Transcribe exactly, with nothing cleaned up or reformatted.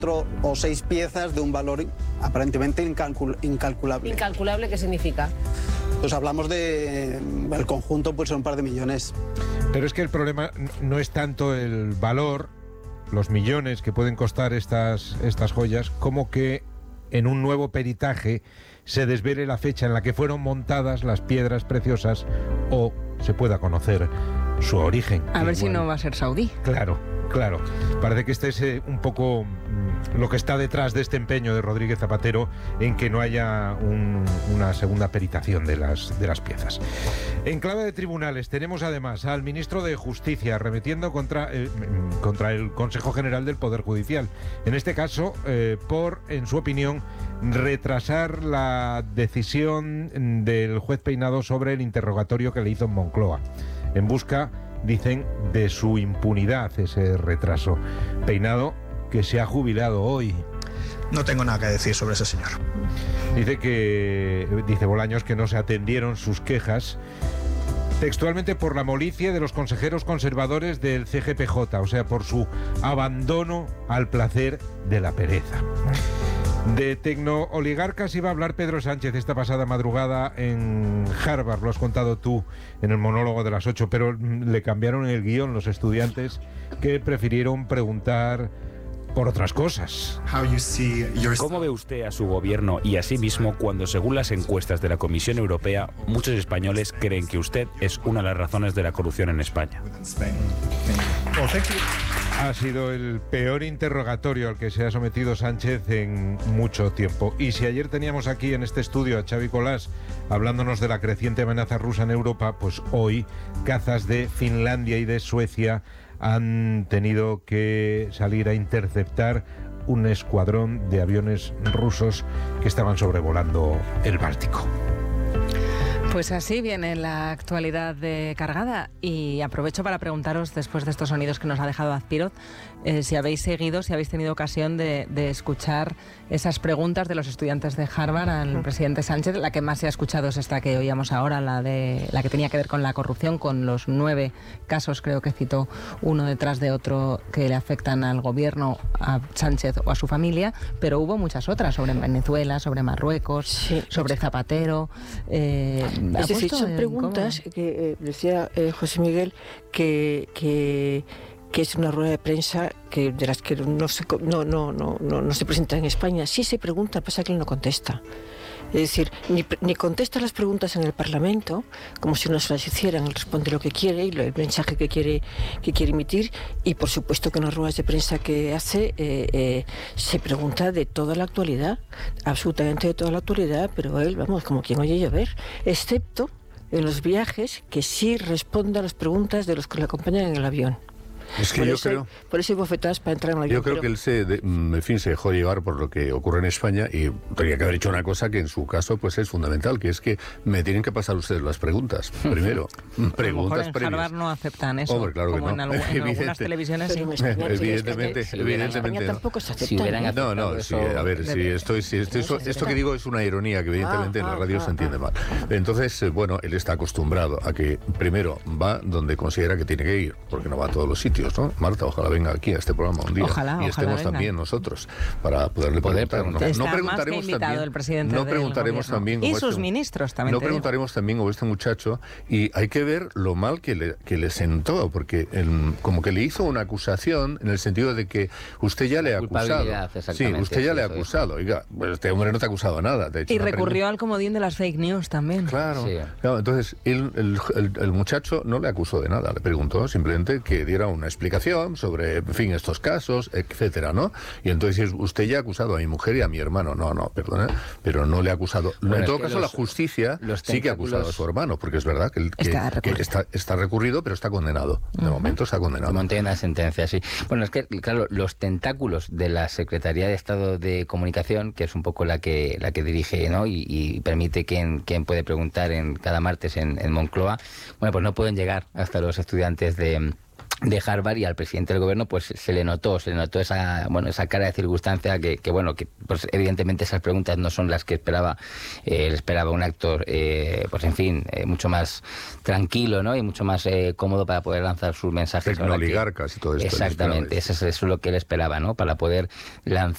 cuatro o seis piezas de un valor aparentemente incalcul- incalculable. ¿Incalculable qué significa? Pues hablamos de... el conjunto pues son un par de millones. Pero es que el problema no es tanto el valor, los millones que pueden costar estas, estas joyas, como que en un nuevo peritaje se desvele la fecha en la que fueron montadas las piedras preciosas o se pueda conocer su origen. A ver Igual. si no va a ser saudí. Claro, claro. Parece que este es eh, un poco mm, lo que está detrás de este empeño de Rodríguez Zapatero en que no haya un, una segunda peritación de las, de las piezas. En clave de tribunales tenemos además al ministro de Justicia remitiendo contra, eh, contra el Consejo General del Poder Judicial. En este caso, eh, por, en su opinión, retrasar la decisión del juez Peinado sobre el interrogatorio que le hizo en Moncloa, en busca, dicen, de su impunidad, ese retraso. Peinado, que se ha jubilado hoy. No tengo nada que decir sobre ese señor. Dice que, dice Bolaños, que no se atendieron sus quejas, textualmente por la molicie de los consejeros conservadores del C G P J, o sea, por su abandono al placer de la pereza. De tecnooligarcas iba a hablar Pedro Sánchez esta pasada madrugada en Harvard, lo has contado tú en el monólogo de las ocho, pero le cambiaron el guión los estudiantes que prefirieron preguntar por otras cosas. ¿Cómo ve usted a su gobierno y a sí mismo cuando, según las encuestas de la Comisión Europea, muchos españoles creen que usted es una de las razones de la corrupción en España? Ha sido el peor interrogatorio al que se ha sometido Sánchez en mucho tiempo. Y si ayer teníamos aquí en este estudio a Xavi Colás hablándonos de la creciente amenaza rusa en Europa, pues hoy cazas de Finlandia y de Suecia han tenido que salir a interceptar un escuadrón de aviones rusos que estaban sobrevolando el Báltico. Pues así viene la actualidad de Cargada y aprovecho para preguntaros, después de estos sonidos que nos ha dejado Azpiroz, eh, si habéis seguido, si habéis tenido ocasión de, de escuchar esas preguntas de los estudiantes de Harvard al presidente Sánchez. La que más se ha escuchado es esta que oíamos ahora, la de la que tenía que ver con la corrupción, con los nueve casos, creo que citó uno detrás de otro, que le afectan al gobierno, a Sánchez o a su familia, pero hubo muchas otras, sobre Venezuela, sobre Marruecos, sí, sobre Zapatero. Eh, Es decir, son preguntas que eh, decía eh, José Miguel que, que, que es una rueda de prensa que de las que no se, no, no, no, no, no se presenta en España. Sí se pregunta, pasa que él no contesta. Es decir, ni, ni contesta las preguntas en el Parlamento, como si no se las hicieran, él responde lo que quiere y lo, el mensaje que quiere, que quiere emitir, y por supuesto que en las ruedas de prensa que hace eh, eh, se pregunta de toda la actualidad, absolutamente de toda la actualidad, pero él, vamos, como quien oye llover, excepto en los viajes, que sí responde a las preguntas de los que le acompañan en el avión. Es que por yo eso, creo... Por eso hay bofetadas para entrar en el avión. Yo creo pero... que él se, de, en fin, se dejó llevar por lo que ocurre en España y tenía que haber hecho una cosa que en su caso pues es fundamental, que es que me tienen que pasar ustedes las preguntas, primero. Preguntas en previas. Harvard no aceptan eso, Hombre, claro como que en, no. algu en algunas televisiones. Sí. Evidentemente, si evidentemente no. tampoco se Si no, no, sí, a ver, si estoy, si estoy, esto, esto que digo es una ironía que evidentemente ah, en la radio ah, se entiende ah, mal. Entonces, bueno, él está acostumbrado a que primero va donde considera que tiene que ir, porque no va a todos los sitios, ¿no? Marta, ojalá venga aquí a este programa un día ojalá, y ojalá estemos venga. también nosotros para poderle Poder preguntar. preguntar. No, no preguntaremos también. El presidente no preguntaremos también. Y sus este, ministros también. No preguntaremos también como este muchacho, y hay que ver lo mal que le, que le sentó, porque el, como que le hizo una acusación en el sentido de que usted ya le ha acusado. Sí, usted ya le ha acusado. Oiga, pues este hombre no te ha acusado a nada. De hecho, y recurrió al comodín de las fake news también. Claro. Sí. Claro, entonces el, el, el, el muchacho no le acusó de nada, le preguntó simplemente que diera una explicación sobre, en fin, estos casos, etcétera, ¿no? Y entonces usted ya ha acusado a mi mujer y a mi hermano. No, no, perdona, pero no le ha acusado. Bueno, en todo caso, los, la justicia sí que ha acusado a su hermano, porque es verdad que, el, que, está, recurrido. que está, está recurrido, pero está condenado. De uh-huh. momento está condenado. Monté una sentencia, sí. Bueno, es que, claro, los tentáculos de la Secretaría de Estado de Comunicación, que es un poco la que la que dirige, ¿no? Y, y permite quien, quien puede preguntar en cada martes en, en Moncloa, bueno, pues no pueden llegar hasta los estudiantes de... de Harvard, y al presidente del gobierno pues se le notó, se le notó esa bueno esa cara de circunstancia que, que bueno, que pues evidentemente esas preguntas no son las que esperaba, eh, él esperaba un actor, eh, pues en fin, eh, mucho más tranquilo, ¿no? Y mucho más eh, cómodo para poder lanzar sus mensajes. Tecnooligarcas y todo esto. Exactamente, eso es, eso es lo que él esperaba, ¿no? Para poder lanzar